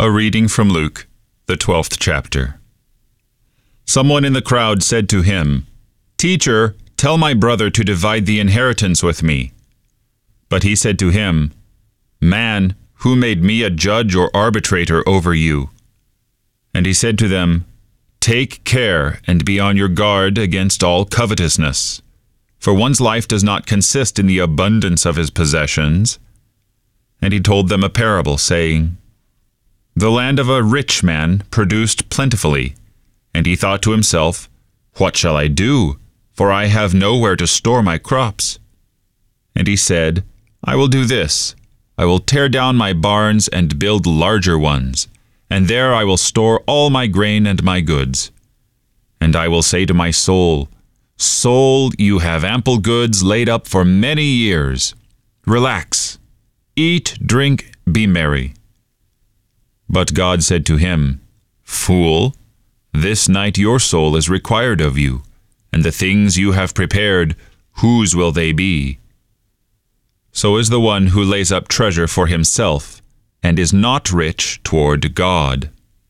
A reading from Luke, the 12th chapter. Someone in the crowd said to him, "Teacher, tell my brother to divide the inheritance with me." But he said to him, "Man, who made me a judge or arbitrator over you?" And he said to them, "Take care and be on your guard against all covetousness, for one's life does not consist in the abundance of his possessions." And he told them a parable, saying, "The land of a rich man produced plentifully, and he thought to himself, 'What shall I do? For I have nowhere to store my crops.' And he said, 'I will do this. I will tear down my barns and build larger ones, and there I will store all my grain and my goods. And I will say to my soul, Soul, you have ample goods laid up for many years. Relax, eat, drink, be merry.' But God said to him, 'Fool, this night your soul is required of you, and the things you have prepared, whose will they be? So is the one who lays up treasure for himself, and is not rich toward God.'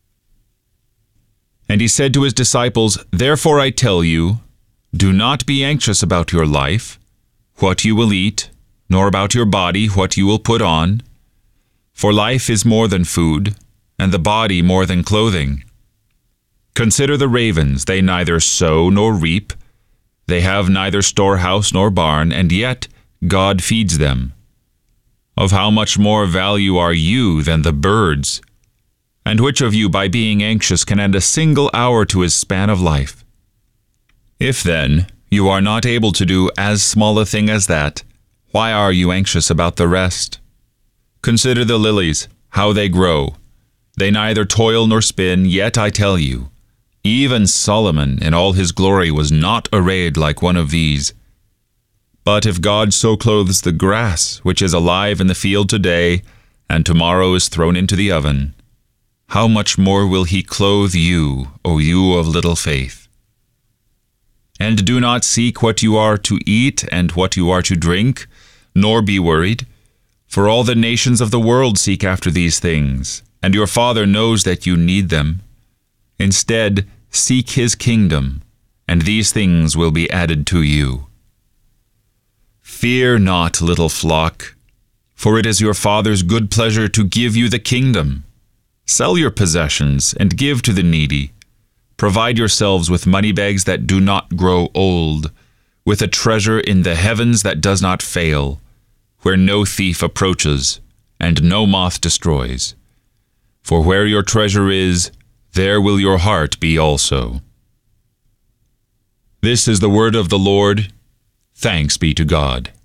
And he said to his disciples, 'Therefore I tell you, do not be anxious about your life, what you will eat, nor about your body, what you will put on. For life is more than food, and the body more than clothing. Consider the ravens, they neither sow nor reap, they have neither storehouse nor barn, and yet God feeds them. Of how much more value are you than the birds? And which of you, by being anxious, can add a single hour to his span of life? If then you are not able to do as small a thing as that, why are you anxious about the rest? Consider the lilies, how they grow. They neither toil nor spin, yet I tell you, even Solomon in all his glory was not arrayed like one of these. But if God so clothes the grass, which is alive in the field today, and tomorrow is thrown into the oven, how much more will he clothe you, O you of little faith? And do not seek what you are to eat and what you are to drink, nor be worried, for all the nations of the world seek after these things, and your Father knows that you need them. Instead, seek his kingdom, and these things will be added to you. Fear not, little flock, for it is your Father's good pleasure to give you the kingdom. Sell your possessions and give to the needy. Provide yourselves with money bags that do not grow old, with a treasure in the heavens that does not fail, where no thief approaches and no moth destroys. For where your treasure is, there will your heart be also.' This is the word of the Lord. Thanks be to God."